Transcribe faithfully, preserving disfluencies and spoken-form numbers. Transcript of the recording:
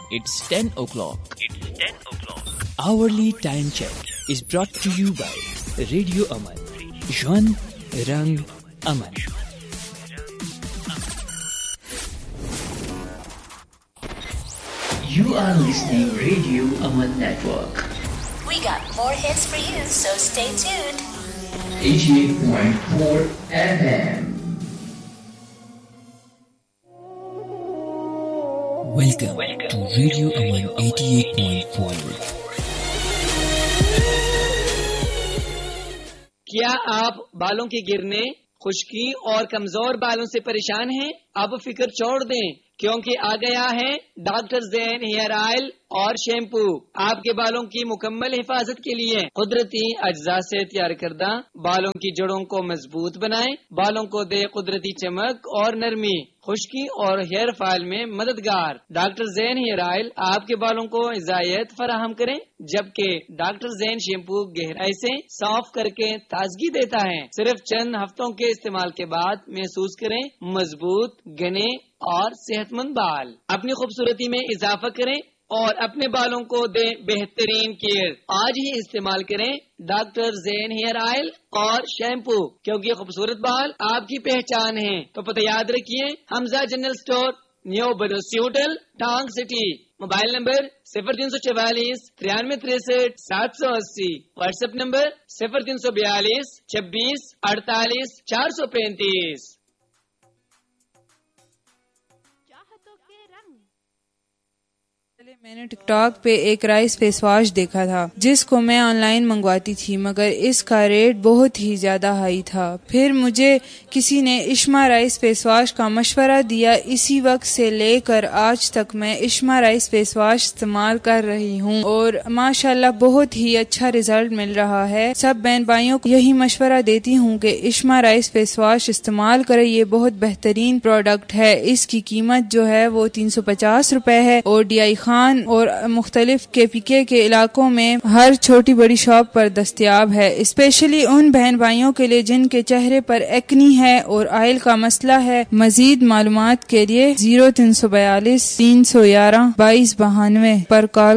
It's ten o'clock. It's ten o'clock. Hourly time check is brought to you by Radio Aman. Jwan Rang Aman. You are listening Radio Aman Network. We got more hits for you, so stay tuned. eighty-eight point four F M. Welcome, Welcome to Radio Aman eighty-eight point four. کیا آپ بالوں کے گرنے، خشکی اور کمزور بالوں سے پریشان ہیں؟ اب فکر چھوڑ دیں کیونکہ آ گیا ہے ڈاکٹر زین ہیئر آئل اور شیمپو آپ کے بالوں کی مکمل حفاظت کے لیے قدرتی اجزاء سے تیار کردہ بالوں کی جڑوں کو مضبوط بنائیں، بالوں کو دے قدرتی چمک اور نرمی، خشکی اور ہیئر فال میں مددگار۔ ڈاکٹر زین ہیئر آئل آپ کے بالوں کو غذائیت فراہم کریں، جبکہ ڈاکٹر زین شیمپو گہرائی سے صاف کر کے تازگی دیتا ہے۔ صرف چند ہفتوں کے استعمال کے بعد محسوس کریں مضبوط، گھنے اور صحت مند بال۔ اپنی خوبصورتی میں اضافہ کریں اور اپنے بالوں کو دیں بہترین کیئر۔ آج ہی استعمال کریں ڈاکٹر زین ہیئر آئل اور شیمپو، کیونکہ خوبصورت بال آپ کی پہچان ہے۔ تو پتہ یاد رکھیے، حمزہ جنرل اسٹور، نیو بدوسی ہوٹل، ٹانگ سٹی۔ موبائل نمبر صفر تین سو چوالیس ترانوے تریسٹھ سات سو اسی، واٹس ایپ نمبر صفر تین سو بیالیس چھبیس اڑتالیس چار سو پینتیس۔ میں نے ٹک ٹاک پہ ایک رائس فیس واش دیکھا تھا جس کو میں آن لائن منگواتی تھی، مگر اس کا ریٹ بہت ہی زیادہ ہائی تھا۔ پھر مجھے کسی نے اشما رائس فیس واش کا مشورہ دیا، اسی وقت سے لے کر آج تک میں اشما رائس فیس واش استعمال کر رہی ہوں اور ماشاءاللہ بہت ہی اچھا رزلٹ مل رہا ہے۔ سب بہن بھائیوں کو یہی مشورہ دیتی ہوں کہ اشما رائس فیس واش استعمال کرے، یہ بہت بہترین پروڈکٹ ہے۔ اس کی قیمت جو ہے وہ تین سو پچاس روپے ہے اور ڈی آئی خان اور مختلف کے پی کے کے علاقوں میں ہر چھوٹی بڑی شاپ پر دستیاب ہے۔ اسپیشلی ان بہن بھائیوں کے لیے جن کے چہرے پر ایکنی ہے اور آئل کا مسئلہ ہے۔ مزید معلومات کے لیے زیرو تین سو بیالیس تین سو گیارہ بائیس بہانوے پر کال